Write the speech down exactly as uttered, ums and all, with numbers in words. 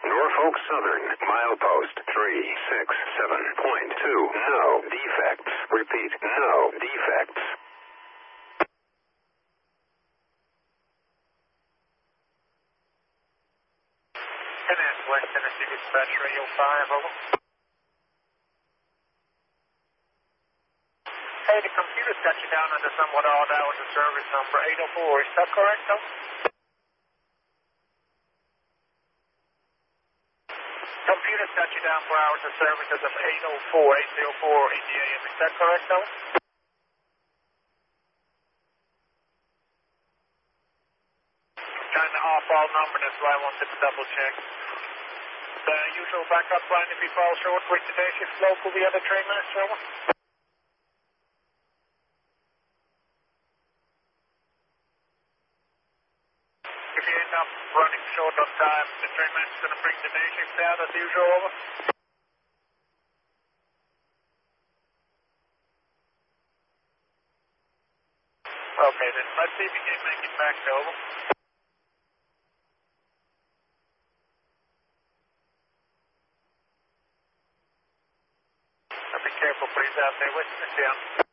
Norfolk Southern, milepost three six seven point two. No defects. Repeat, no defects. ten S West Tennessee Dispatch Radio five, over. Hey, the computer's got you down under somewhat odd hours of service number eight oh four. Is that correct, though? Computer's got you down for hours of service as of eight oh four, eight oh four in the A M. Is that correct, though? Kind of off all number, that's why I wanted to double check. The usual backup line if you fall short with today's shift local, the other train master, over. If you end up running short on time, the train master's going to bring the day shift out as usual, over. Okay, then let's see if we can make it back, over. Be careful, please, out there. Wait a minute, down.